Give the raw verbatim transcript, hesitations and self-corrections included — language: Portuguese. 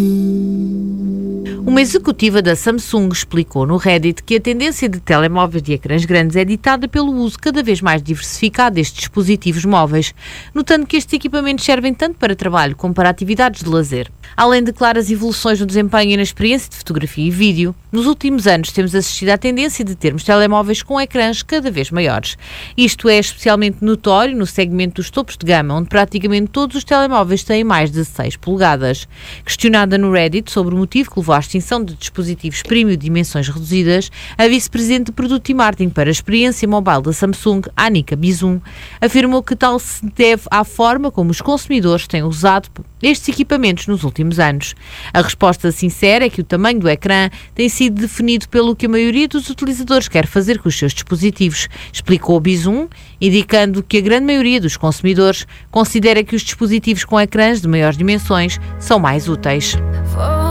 Uma executiva da Samsung explicou no Reddit que a tendência de telemóveis de ecrãs grandes é ditada pelo uso cada vez mais diversificado destes dispositivos móveis, notando que estes equipamentos servem tanto para trabalho como para atividades de lazer. Além de claras evoluções no desempenho e na experiência de fotografia e vídeo, nos últimos anos temos assistido à tendência de termos telemóveis com ecrãs cada vez maiores. Isto é especialmente notório no segmento dos topos de gama, onde praticamente todos os telemóveis têm mais de seis polegadas. Questionada no Reddit sobre o motivo que levou à extinção de dispositivos premium de dimensões reduzidas, a vice-presidente de Produto e Marketing para a experiência mobile da Samsung, Annika Bizum, afirmou que tal se deve à forma como os consumidores têm usado estes equipamentos nos últimos anos. A resposta sincera é que o tamanho do ecrã tem sido definido pelo que a maioria dos utilizadores quer fazer com os seus dispositivos, explicou Bizum, indicando que a grande maioria dos consumidores considera que os dispositivos com ecrãs de maiores dimensões são mais úteis.